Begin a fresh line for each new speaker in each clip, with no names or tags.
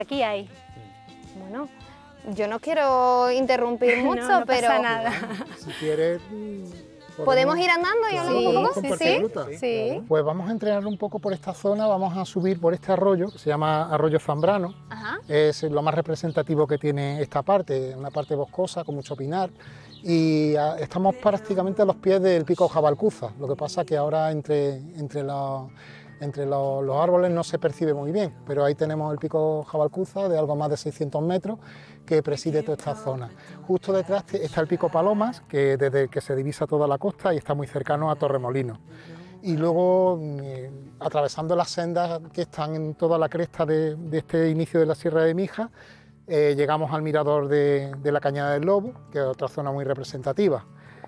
Aquí hay.
Bueno, yo no quiero interrumpir mucho,
No
pero
pasa nada.
Si quieres...
¿podemos ir andando y
Claro,
hablar un
podemos
poco?
compartir ruta.
Sí.
Pues vamos a entrenar un poco por esta zona, vamos a subir por este arroyo, que se llama Arroyo Zambrano.
Ajá.
Es lo más representativo que tiene esta parte, una parte boscosa con mucho pinar. Y estamos prácticamente a los pies del Pico Jabalcuza, lo que pasa que ahora entre los árboles no se percibe muy bien, pero ahí tenemos el Pico Jabalcuza de algo más de 600 metros que preside toda esta zona. Justo detrás está el Pico Palomas, que desde que se divisa toda la costa y está muy cercano a Torremolinos. Y luego, atravesando las sendas que están en toda la cresta de este inicio de la Sierra de Mija, llegamos al mirador de la Cañada del Lobo, que es otra zona muy representativa.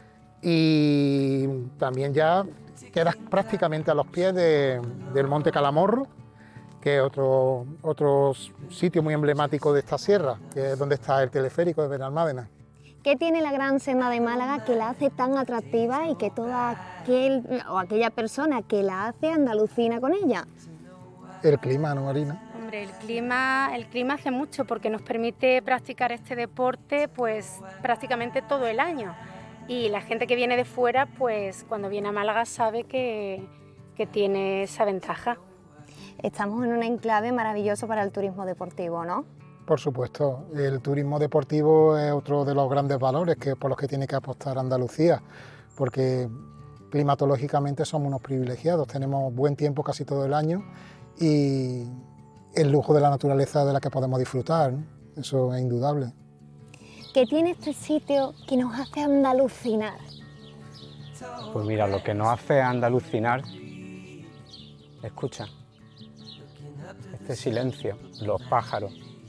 Y también ya quedas prácticamente a los pies del Monte Calamorro, que es otro sitio muy emblemático de esta sierra, que es donde está el teleférico de Benalmádena.
¿Qué tiene la Gran Senda de Málaga que la hace tan atractiva y que toda aquella persona que la hace andalucina con ella?
El clima, ¿no, Marina?
Hombre, el clima hace mucho porque nos permite practicar este deporte pues prácticamente todo el año. Y la gente que viene de fuera, pues cuando viene a Málaga sabe que tiene esa ventaja.
Estamos en un enclave maravilloso para el turismo deportivo, ¿no?
Por supuesto, el turismo deportivo es otro de los grandes valores por los que tiene que apostar Andalucía, porque climatológicamente somos unos privilegiados, tenemos buen tiempo casi todo el año y el lujo de la naturaleza de la que podemos disfrutar, ¿no? Eso es indudable.
¿Qué tiene este sitio que nos hace andalucinar?
Pues mira, lo que nos hace andalucinar, escucha, este silencio, los pájaros.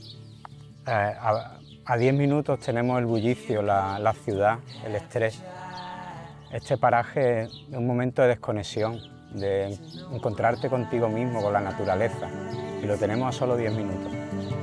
A 10 minutos tenemos el bullicio, la ciudad, el estrés. Este paraje es un momento de desconexión, de encontrarte contigo mismo, con la naturaleza, y lo tenemos a solo 10 minutos.